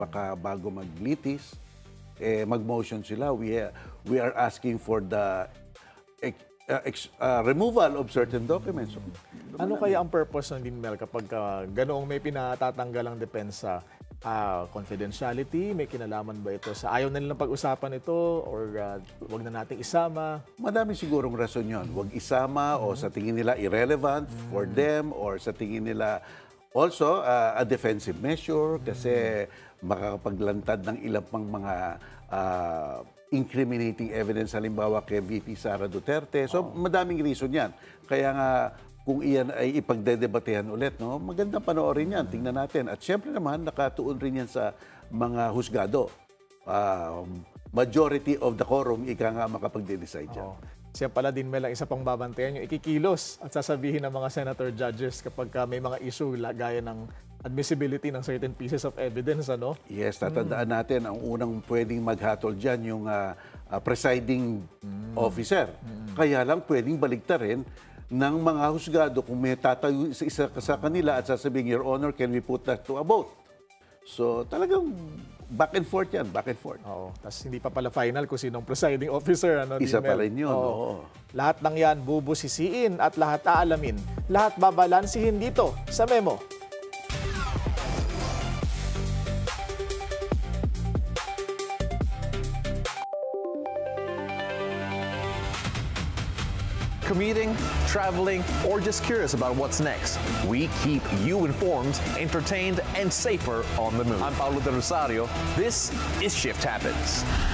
baka bago maglitis, mag-motion sila. We are asking for the removal of certain documents. So, Ano kaya ang purpose ng DINMEL kapag ganoong may pinatatanggal ang depensa? Confidentiality, may kinalaman ba ito sa ayaw na nilang pag-usapan ito or wag na nating isama? madami sigurong rason yun. Huwag isama o sa tingin nila irrelevant for them or sa tingin nila also a defensive measure kasi makakapaglantad ng ilang pang mga incriminating evidence halimbawa kay VP Sara Duterte. So madaming reason yan. Kaya nga kung iyan ay ipagdedebatehan ulit, no, magandang panoorin yan. Tingnan natin. At syempre naman, nakatuon rin yan sa mga husgado. Majority of the quorum, ika nga makapagde-decide yan. Siya pala din ang isa pang babantayan yung ikikilos at sasabihin ng mga senator judges kapag may mga issue gaya ng admissibility ng certain pieces of evidence, ano? Yes, tatandaan natin, ang unang pwedeng maghatol dyan yung presiding officer. Kaya lang pwedeng baligtarin ng mga husgado kung may tatayo isa sa kanila at sasabihin, Your Honor, can we put that to a vote? So talagang back and forth yan, back and forth. Oo. Tapos hindi pa pala final kung sinong presiding officer. Ano, Isa pa DINMEL? rin yun. Oo. Lahat ng yan bubusisiin at lahat aalamin. Lahat babalansihin dito sa memo. Commuting, traveling, or just curious about what's next, we keep you informed, entertained, and safer on the move. I'm Paulo De Rosario. This is Shift Happens.